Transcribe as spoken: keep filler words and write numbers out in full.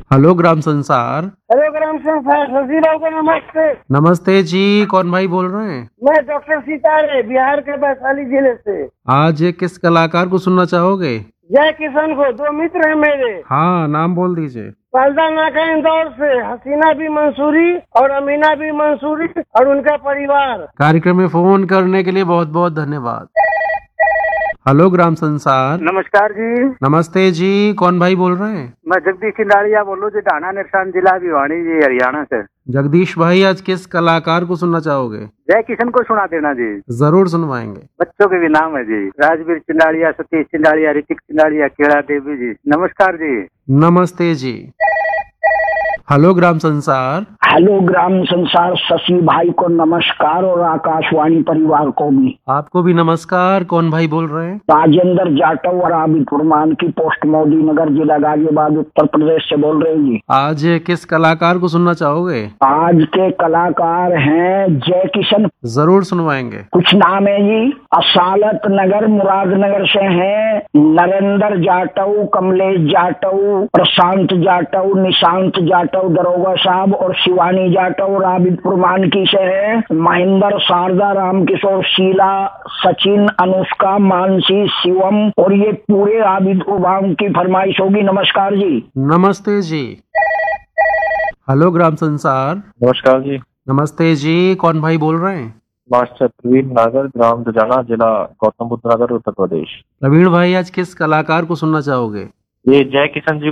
Hello ग्राम संसार। Hello ग्राम संसार, शशि राव को नमस्ते। नमस्ते जी, कौन भाई बोल रहे हैं? मैं डॉक्टर सितारे, बिहार के वैशाली जिले से। आज किस कलाकार को सुनना चाहोगे? जय किशन को। दो मित्र हैं मेरे। हाँ, नाम बोल दीजिए। पालदा नाका इंदौर से हसीना बी मंसूरी और अमीना बी मंसूरी और उनका परिवार। कार्यक्रम में फोन करने के लिए बहुत बहुत धन्यवाद। हेलो ग्राम संसार। नमस्कार जी। नमस्ते जी, कौन भाई बोल रहे हैं? मैं जगदीश चिंडालिया बोल रहा हूँ जी, ढाना निरसान जिला भिवानी जी, हरियाणा से। जगदीश भाई, आज किस कलाकार को सुनना चाहोगे? जय किशन को सुना देना जी। जरूर सुनवाएंगे। बच्चों के भी नाम है जी, राजवीर चिंडालिया, सतीश चिंडालिया, ऋतिक चिंडालिया, केड़ा देवी जी। नमस्कार जी। नमस्ते जी। हेलो ग्राम संसार। हेलो ग्राम संसार, शशि भाई को नमस्कार और आकाशवाणी परिवार को भी। आपको भी नमस्कार। कौन भाई बोल रहे हैं? राजेंद्र जाटव और आबिद कुरमान की पोस्ट मोदी नगर, जिला गाजियाबाद, उत्तर प्रदेश से बोल रहे हैं जी। आज किस कलाकार को सुनना चाहोगे? आज के कलाकार हैं जय किशन। जरूर सुनवाएंगे। कुछ नाम है जी। असालत नगर मुरादनगर से हैं नरेंद्र जाटव, कमलेश जाटव, प्रशांत जाटव, निशांत जाटव दरोगा साहब और शिवानी जाटव। राबिदपुर मानकी से है महेंद्र, शारदा, रामकिशोर, शीला, सचिन, अनुष्का, मानसी, शिवम और ये पूरे आबिद उबाम की फरमाइश होगी। नमस्कार जी। नमस्ते जी। हेलो ग्राम संसार। नमस्कार जी। नमस्ते जी, कौन भाई बोल रहे हैं? मास्टर प्रवीण नागर, ग्राम दुजाना, जिला गौतम बुद्ध नगर, उत्तर प्रदेश। प्रवीण भाई, आज किस कलाकार को सुनना चाहोगे? ये जय किशन जी